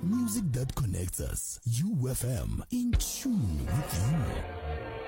Music that connects us. UFM, in tune with you.